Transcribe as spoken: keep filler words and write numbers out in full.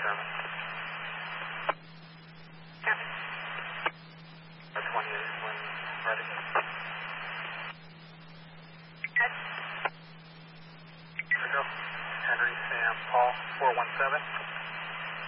seven. Yeah. twenty-eight when ready. Good. Here we go. Henry, Sam, Paul, four one seven.